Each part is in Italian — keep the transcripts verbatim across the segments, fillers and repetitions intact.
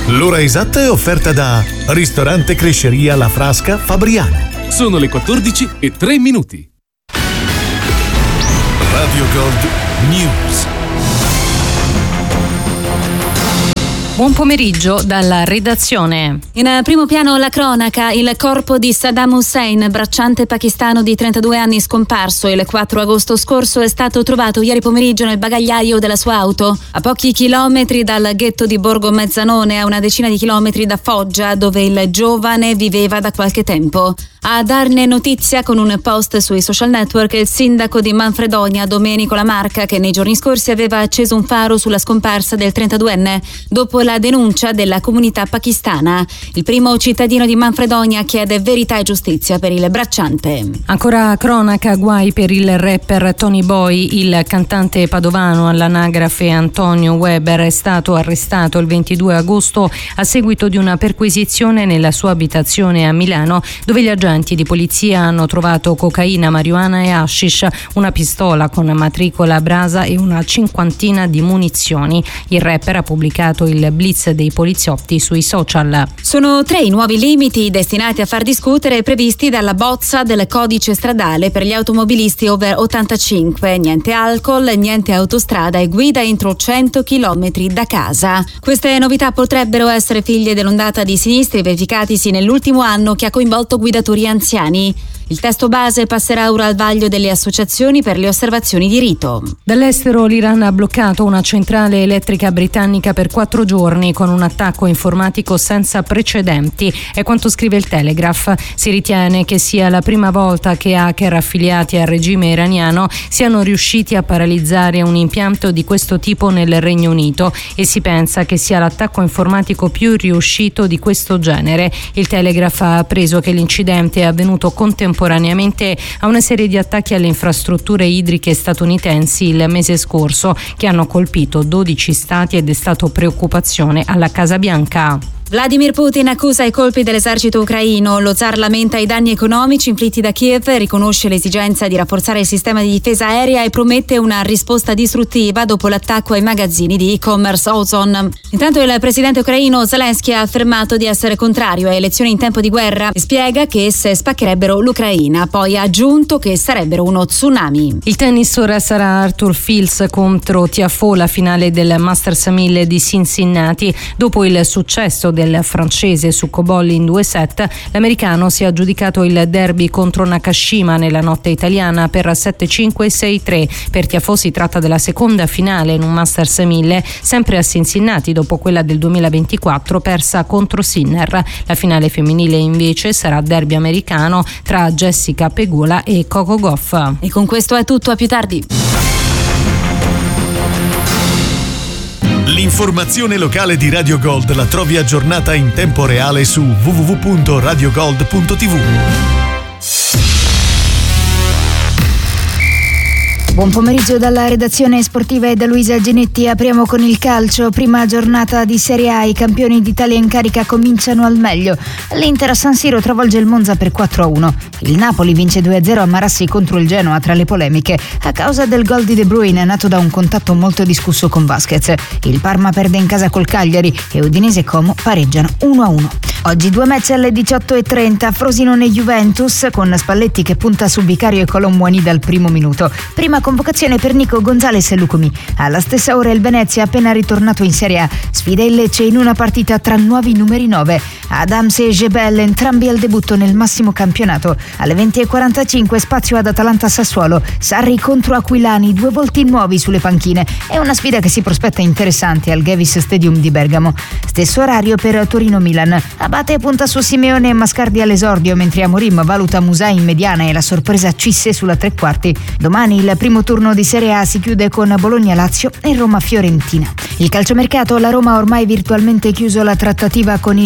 L'ora esatta è offerta da Ristorante Cresceria La Frasca Fabriano. Sono le quattordici e tre minuti. Radio Gold News. Buon pomeriggio dalla redazione. In primo piano la cronaca, il corpo di Saddam Hussein, bracciante pakistano di trentadue anni scomparso il quattro agosto scorso, è stato trovato ieri pomeriggio nel bagagliaio della sua auto, a pochi chilometri dal ghetto di Borgo Mezzanone, a una decina di chilometri da Foggia, dove il giovane viveva da qualche tempo. A darne notizia con un post sui social network il sindaco di Manfredonia, Domenico Lamarca, che nei giorni scorsi aveva acceso un faro sulla scomparsa del trentaduenne dopo la denuncia della comunità pakistana. Il primo cittadino di Manfredonia chiede verità e giustizia per il bracciante. Ancora cronaca, guai per il rapper Tony Boy. Il cantante padovano all'anagrafe Antonio Weber è stato arrestato il ventidue agosto a seguito di una perquisizione nella sua abitazione a Milano, dove gli agenti di polizia hanno trovato cocaina, marijuana e hashish, una pistola con matricola Brasa e una cinquantina di munizioni. Il rapper ha pubblicato il blitz dei poliziotti sui social. Sono tre i nuovi limiti destinati a far discutere previsti dalla bozza del codice stradale per gli automobilisti over ottantacinque. Niente alcol, niente autostrada e guida entro cento chilometri da casa. Queste novità potrebbero essere figlie dell'ondata di sinistri verificatisi nell'ultimo anno che ha coinvolto guidatori anziani. Il testo base passerà ora al vaglio delle associazioni per le osservazioni di rito. Dall'estero l'Iran ha bloccato una centrale elettrica britannica per quattro giorni con un attacco informatico senza precedenti. È quanto scrive il Telegraph. Si ritiene che sia la prima volta che hacker affiliati al regime iraniano siano riusciti a paralizzare un impianto di questo tipo nel Regno Unito e si pensa che sia l'attacco informatico più riuscito di questo genere. Il Telegraph ha appreso che l'incidente è avvenuto contemporaneamente contemporaneamente a una serie di attacchi alle infrastrutture idriche statunitensi il mese scorso che hanno colpito dodici stati e destato preoccupazione alla Casa Bianca. Vladimir Putin accusa i colpi dell'esercito ucraino. Lo zar lamenta i danni economici inflitti da Kiev, riconosce l'esigenza di rafforzare il sistema di difesa aerea e promette una risposta distruttiva dopo l'attacco ai magazzini di e-commerce Ozon. Intanto il presidente ucraino Zelensky ha affermato di essere contrario a elezioni in tempo di guerra e spiega che esse spaccherebbero l'Ucraina. Poi ha aggiunto che sarebbero uno tsunami. Il tennis ora sarà Arthur Fils contro Tiafoe, la finale del Masters mille di Cincinnati. Dopo il successo del francese su Cobolli in due set, l'americano si è aggiudicato il derby contro Nakashima nella notte italiana per sette cinque sei tre. Per Tiafoe si tratta della seconda finale in un Masters mille, sempre a Cincinnati dopo quella del duemilaventiquattro persa contro Sinner. La finale femminile invece sarà derby americano tra Jessica Pegula e Coco Gauff. E con questo è tutto, a più tardi. L'informazione locale di Radio Gold la trovi aggiornata in tempo reale su w w w punto radio gold punto t v. Buon pomeriggio dalla redazione sportiva e da Luisa Genetti. Apriamo con il calcio. Prima giornata di Serie A, i campioni d'Italia in carica cominciano al meglio. L'Inter a San Siro travolge il Monza per quattro a uno. Il Napoli vince due a zero a Marassi contro il Genoa tra le polemiche a causa del gol di De Bruyne nato da un contatto molto discusso con Vasquez. Il Parma perde in casa col Cagliari e Udinese e Como pareggiano uno a uno. Oggi due match alle diciotto e trenta, Frosinone Juventus con Spalletti che punta su Vicario e Colomboani dal primo minuto. Prima convocazione per Nico Gonzalez e Lucumi. Alla stessa ora il Venezia, appena ritornato in Serie A, sfida il Lecce in una partita tra nuovi numeri nove. Adams e Gebel, entrambi al debutto nel massimo campionato. Alle venti e quarantacinque spazio ad Atalanta Sassuolo, Sarri contro Aquilani, due volti nuovi sulle panchine. È una sfida che si prospetta interessante al Gevis Stadium di Bergamo. Stesso orario per Torino Milan. Abate punta su Simeone e Mascardi all'esordio, mentre Amorim valuta Musà in mediana e la sorpresa Cisse sulla tre quarti. Domani il primo turno di Serie A si chiude con Bologna-Lazio e Roma-Fiorentina. Il calciomercato, la Roma ha ormai virtualmente chiuso la trattativa con il Fenerbahce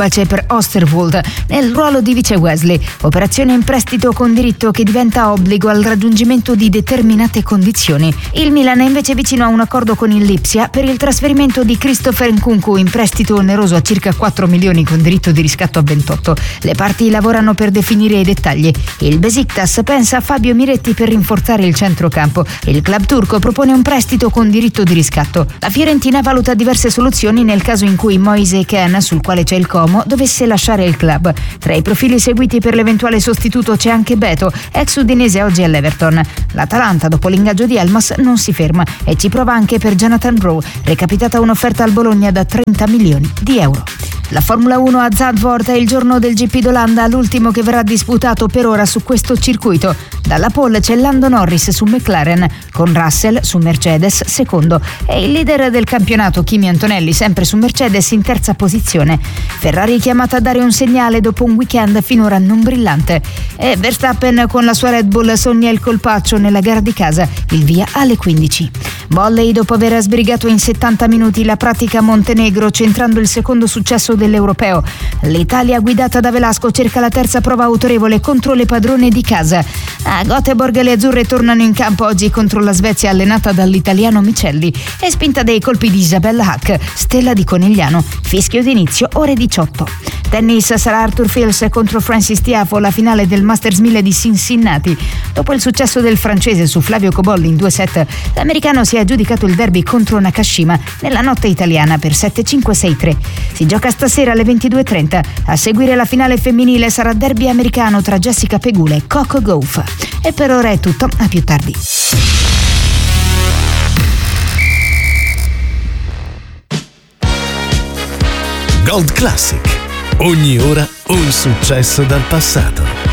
Fenerbahce per Oosterwolde nel ruolo di vice Wesley. Operazione in prestito con diritto che diventa obbligo al raggiungimento di determinate condizioni. Il Milan è invece vicino a un accordo con il Lipsia per il trasferimento di Christopher Nkunku in prestito oneroso a circa quattro milioni con diritto di riscatto a ventotto. Le parti lavorano per definire i dettagli. Il Besiktas pensa a Fabio Miretti per rinforzare il centrocampo. Il club turco propone un prestito con diritto di riscatto. La Fiorentina valuta diverse soluzioni nel caso in cui Moise Kean, sul quale c'è il Como, dovesse lasciare il club. Tra i profili seguiti per l'eventuale sostituto c'è anche Beto, ex udinese oggi all'Everton. L'Atalanta, dopo l'ingaggio di Elmas, non si ferma e ci prova anche per Jonathan Rowe, recapitata un'offerta al Bologna da trenta milioni di euro. La Formula uno a Zandvoort è il giorno del G P d'Olanda, l'ultimo che verrà disputato per ora su questo circuito. Dalla pole c'è Lando Norris su McLaren, con Russell su Mercedes secondo e il leader del campionato Kimi Antonelli sempre su Mercedes in terza posizione. Ferrari è chiamata a dare un segnale dopo un weekend finora non brillante e Verstappen con la sua Red Bull sogna il colpaccio nella gara di casa, il via alle quindici. Volley dopo aver sbrigato in settanta minuti la pratica Montenegro, centrando il secondo successo dell'Europeo. L'Italia guidata da Velasco cerca la terza prova autorevole contro le padrone di casa. A Göteborg le azzurre tornano in campo oggi contro la Svezia allenata dall'italiano Micelli e spinta dai colpi di Isabella Hack, stella di Conegliano. Fischio d'inizio ore diciotto. Tennis, sarà Arthur Fils contro Francis Tiafoe, la finale del Masters mille di Cincinnati. Dopo il successo del francese su Flavio Cobolli in due set, l'americano si è aggiudicato il derby contro Nakashima nella notte italiana per sette cinque sei tre. Si gioca stasera alle ventidue e trenta. A seguire la finale femminile sarà derby americano tra Jessica Pegula e Coco Gauff. E per ora è tutto, a più tardi. Gold Classic. Ogni ora un successo dal passato.